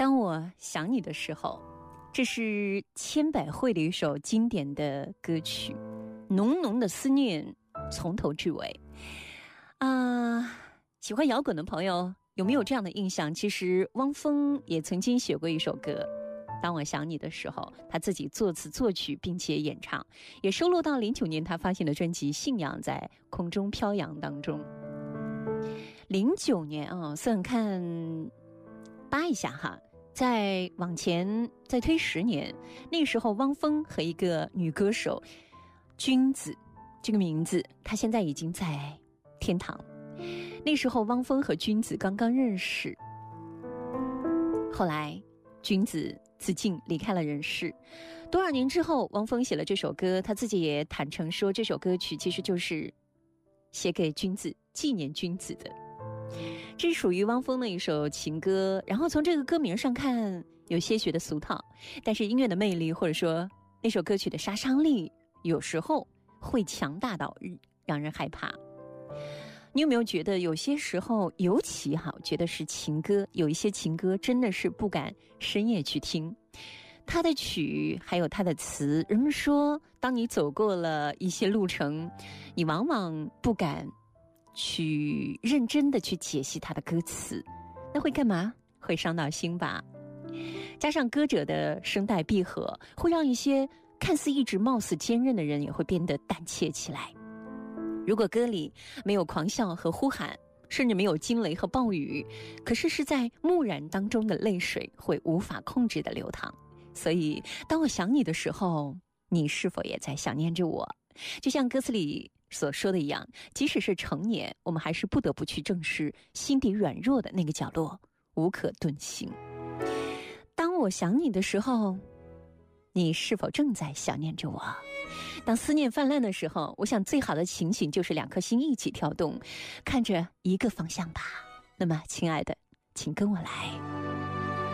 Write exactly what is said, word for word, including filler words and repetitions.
当我想你的时候，这是千百惠的一首经典的歌曲，浓浓的思念从头至尾啊、呃！喜欢摇滚的朋友有没有这样的印象？其实汪峰也曾经写过一首歌，当我想你的时候，他自己作词作曲并且演唱，也收录到零九年他发行的专辑《信仰在空中飘扬》当中。零九年啊，算看扒一下哈，再往前再推十年，那时候汪峰和一个女歌手君子，这个名字她现在已经在天堂。那时候汪峰和君子刚刚认识，后来君子自尽离开了人世。多少年之后，汪峰写了这首歌，他自己也坦诚说，这首歌曲其实就是写给君子，纪念君子的。这是属于汪峰的一首情歌，然后从这个歌名上看有些许的俗套，但是音乐的魅力或者说那首歌曲的杀伤力有时候会强大到让人害怕。你有没有觉得有些时候，尤其好觉得是情歌，有一些情歌真的是不敢深夜去听，它的曲还有它的词，人们说当你走过了一些路程，你往往不敢去认真的去解析它的歌词，那会干嘛？会伤到心吧。加上歌者的声带闭合，会让一些看似一直貌似坚韧的人也会变得胆怯起来。如果歌里没有狂笑和呼喊，甚至没有惊雷和暴雨，可是是在木然当中的泪水会无法控制的流淌。所以当我想你的时候，你是否也在想念着我？就像歌词里所说的一样，即使是成年，我们还是不得不去正视心底软弱的那个角落，无可遁形。当我想你的时候，你是否正在想念着我？当思念泛滥的时候，我想最好的情形就是两颗心一起跳动，看着一个方向吧。那么亲爱的，请跟我来。